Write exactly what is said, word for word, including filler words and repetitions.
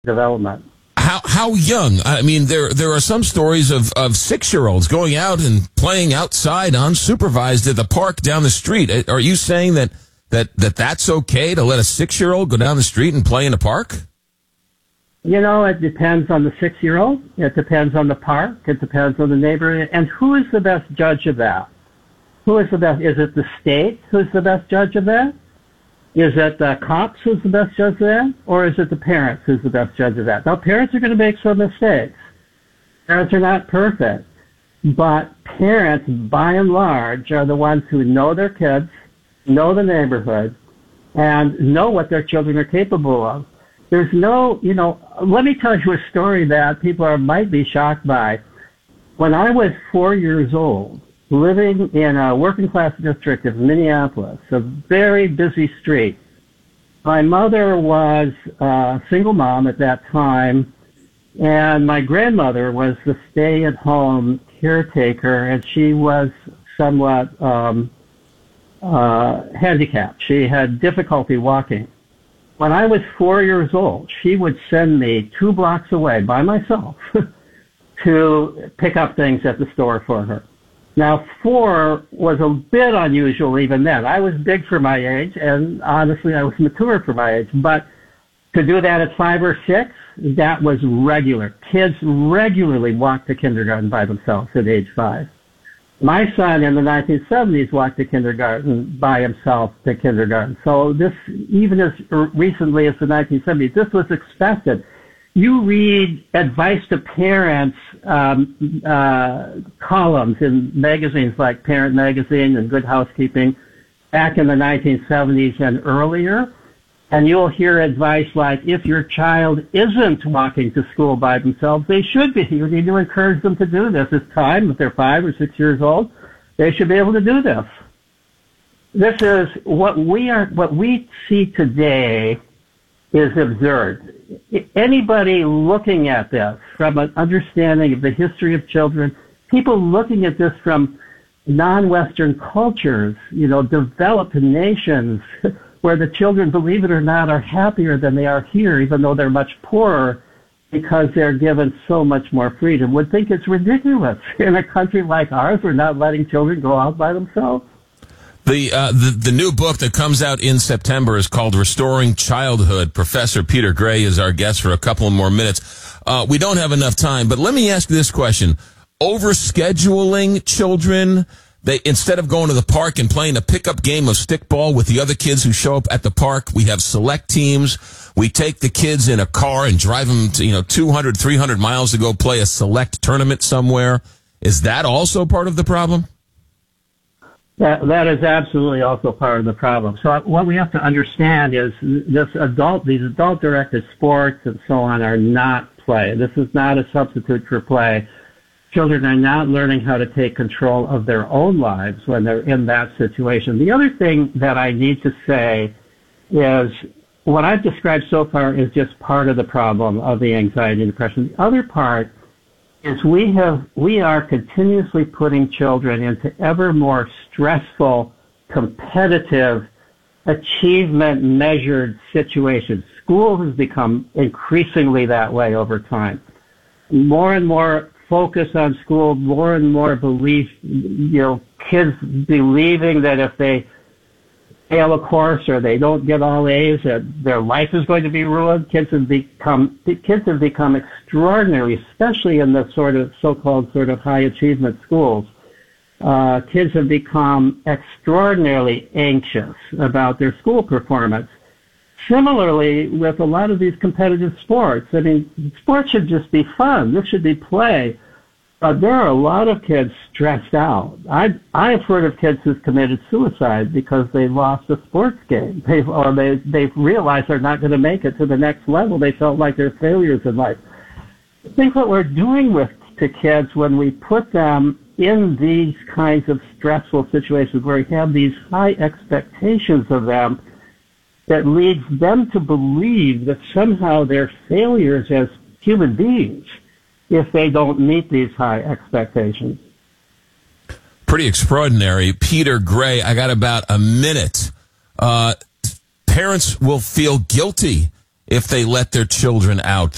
development. How how young? I mean, there there are some stories of, of six-year-olds going out and playing outside unsupervised at the park down the street. Are you saying that, that, that that's okay to let a six-year-old go down the street and play in a park? You know, it depends on the six-year-old. It depends on the park. It depends on the neighborhood. And who is the best judge of that? Who is the best? Is it the state who's the best judge of that? Is it the cops who's the best judge of that? Or is it the parents who's the best judge of that? Now, parents are going to make some mistakes. Parents are not perfect. But parents, by and large, are the ones who know their kids, know the neighborhood, and know what their children are capable of. There's no, you know, let me tell you a story that people are, might be shocked by. When I was four years old, living in a working class district of Minneapolis, a very busy street, my mother was a single mom at that time, and my grandmother was the stay-at-home caretaker, and she was somewhat um, uh, handicapped. She had difficulty walking. When I was four years old, she would send me two blocks away by myself to pick up things at the store for her. Now, four was a bit unusual even then. I was big for my age, and honestly, I was mature for my age. But to do that at five or six, that was regular. Kids regularly walked to kindergarten by themselves at age five. My son in the nineteen seventies walked to kindergarten by himself to kindergarten. So this, even as recently as the nineteen seventies, this was expected. You read advice to parents um, uh, columns in magazines like Parent Magazine and Good Housekeeping back in the nineteen seventies and earlier, and you'll hear advice like, if your child isn't walking to school by themselves, they should be. You need to encourage them to do this. It's time, if they're five or six years old, they should be able to do this. This is what we are, what we see today is absurd. Anybody looking at this from an understanding of the history of children, people looking at this from non-Western cultures, you know, developed nations where the children, believe it or not, are happier than they are here, even though they're much poorer because they're given so much more freedom, would think it's ridiculous. In a country like ours, we're not letting children go out by themselves. The, uh, the the new book that comes out in September is called Restoring Childhood. Professor Peter Gray is our guest for a couple more minutes. Uh, we don't have enough time, but let me ask this question. Overscheduling children, they instead of going to the park and playing a pickup game of stickball with the other kids who show up at the park, we have select teams. We take the kids in a car and drive them to, you know, two hundred, three hundred miles to go play a select tournament somewhere. Is that also part of the problem? That, that is absolutely also part of the problem. So what we have to understand is this adult, these adult-directed sports and so on are not play. This is not a substitute for play. Children are not learning how to take control of their own lives when they're in that situation. The other thing that I need to say is what I've described so far is just part of the problem of the anxiety and depression. The other part is we have we are continuously putting children into ever more stressful, competitive, achievement measured situations. School has become increasingly that way over time. More and more focus on school, more and more belief, you know, kids believing that if they fail a course or they don't get all A's, that their life is going to be ruined. Kids have become kids have become extraordinary, especially in the sort of so-called sort of high achievement schools. Uh, kids have become extraordinarily anxious about their school performance. Similarly, with a lot of these competitive sports, I mean, sports should just be fun. This should be play. But there are a lot of kids stressed out. I I have heard of kids who've committed suicide because they lost a sports game, they, or they they've realized they're not going to make it to the next level. They felt like they're failures in life. I think what we're doing with to kids when we put them in these kinds of stressful situations where we have these high expectations of them, that leads them to believe that somehow they're failures as human beings if they don't meet these high expectations. Pretty extraordinary. Peter Gray, I got about a minute. Uh, parents will feel guilty if they let their children out.